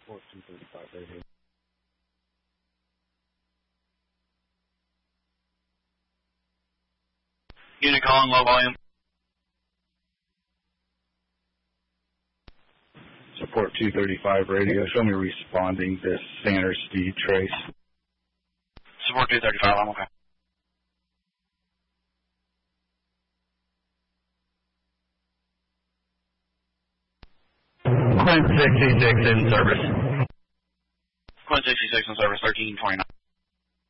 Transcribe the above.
Support 235 radio. Unit calling, low volume. Support 235 radio. Show me responding to Sanders speed trace. Support 235, I'm okay. Quint 66 in service. Quint 66 in service, 1329.